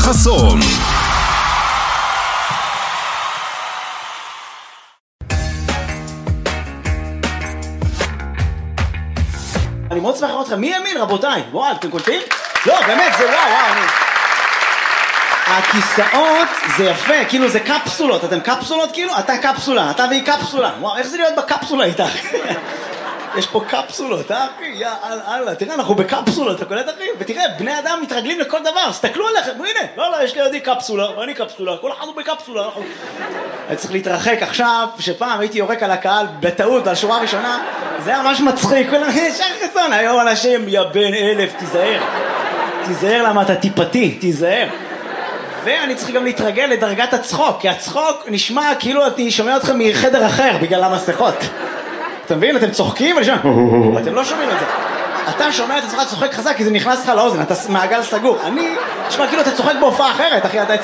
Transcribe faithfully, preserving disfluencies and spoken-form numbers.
חסון. אני מאוד שמח לראות אתכם. מי ימין, רבותיי? וואו, אתם קולטים? לא, באמת, זה וואו, וואו, אני... הכיסאות זה יפה, כאילו זה קפסולות. אתם קפסולות כאילו? אתה קפסולה, אתה והיא קפסולה. וואו, איך זה להיות בקפסולה איתך? יש פה קפסולות, אה, אחי? יא, אללה, תראה, אנחנו בקפסולות, אתה קולט, אחי? ותראה, בני אדם מתרגלים לכל דבר, סתכלו עליכם, הנה, לא, לא, יש לי ידי קפסולה, ואני קפסולה, כל אחד הוא בקפסולה, אנחנו... אני צריך להתרחק עכשיו, שפעם הייתי יורק על הקהל בטעות, על שורה ראשונה, זה היה ממש מצחיק, כולם, ישר חסון, היום אנשים, יא בן אלף, תיזהר, תיזהר למה אתה טיפתי, תיזהר. ואני צריך גם להתרגל לדרגת הצחוק, כי הצחוק נשמע כאילו אני שומע אתכם מחדר אחר, בגלל המסכות. אתה מבין? אתם צוחקים, ואני שומע, אתם לא שומעים את זה. אתה שומע את עצמך צוחק חזק, כי זה נכנס לך לאוזן, אתה מעגל סגור. אני, תשמע, כאילו אתה צוחק בהופעה אחרת, אחי, אתה